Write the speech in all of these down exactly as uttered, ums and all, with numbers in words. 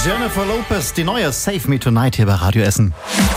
Jennifer Lopez, die neue Save Me Tonight hier bei Radio Essen.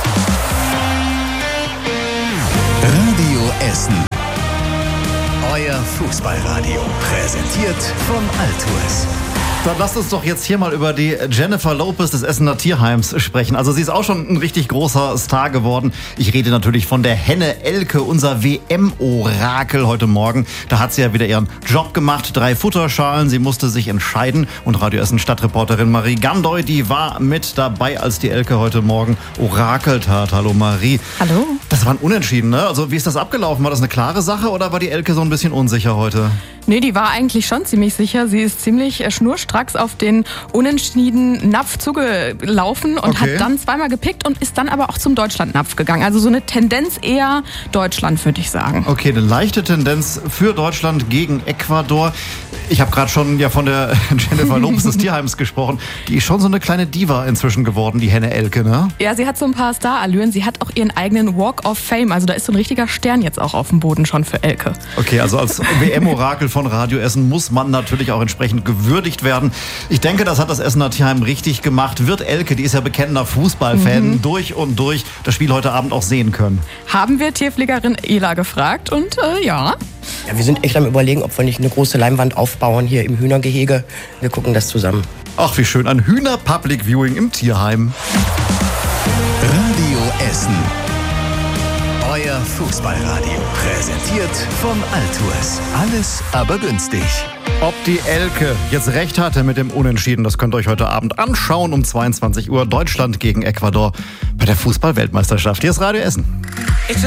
Radio Essen. Euer Fußballradio. Präsentiert von Altours. Dann lasst uns doch jetzt hier mal über die Jennifer Lopez des Essener Tierheims sprechen. Also sie ist auch schon ein richtig großer Star geworden. Ich rede natürlich von der Henne Elke, unser W M-Orakel heute Morgen. Da hat sie ja wieder ihren Job gemacht. Drei Futterschalen, sie musste sich entscheiden. Und Radio Essen Stadtreporterin Marie Gandoy, die war mit dabei, als die Elke heute Morgen orakelt hat. Hallo Marie. Hallo. Das war ein Unentschieden, ne? Also wie ist das abgelaufen? War das eine klare Sache oder war die Elke so ein bisschen unsicher heute? Nee, die war eigentlich schon ziemlich sicher. Sie ist ziemlich schnurstracks auf den unentschieden Napf zugelaufen und Okay. hat dann zweimal gepickt und ist dann aber auch zum Deutschland-Napf gegangen. Also so eine Tendenz eher Deutschland, würde ich sagen. Okay, eine leichte Tendenz für Deutschland gegen Ecuador. Ich habe gerade schon ja von der Jennifer Lopez des Tierheims gesprochen. Die ist schon so eine kleine Diva inzwischen geworden, die Henne Elke, ne? Ja, sie hat so ein paar Star-Allüren. Sie hat auch ihren eigenen Walk of Fame. Also da ist so ein richtiger Stern jetzt auch auf dem Boden schon für Elke. Okay, also als W M-Orakel von Radio Essen muss man natürlich auch entsprechend gewürdigt werden. Ich denke, das hat das Essener Tierheim richtig gemacht. Wird Elke, die ist ja bekennender Fußballfan, mhm. durch und durch das Spiel heute Abend auch sehen können? Haben wir Tierpflegerin Ela gefragt und äh, ja... Ja, wir sind echt am Überlegen, ob wir nicht eine große Leinwand aufbauen hier im Hühnergehege. Wir gucken das zusammen. Ach, wie schön. Ein Hühner-Public Viewing im Tierheim. Radio Essen. Euer Fußballradio. Präsentiert von Altours. Alles aber günstig. Ob die Elke jetzt recht hatte mit dem Unentschieden, das könnt ihr euch heute Abend anschauen um zweiundzwanzig Uhr. Deutschland gegen Ecuador bei der Fußball-Weltmeisterschaft. Hier ist Radio Essen.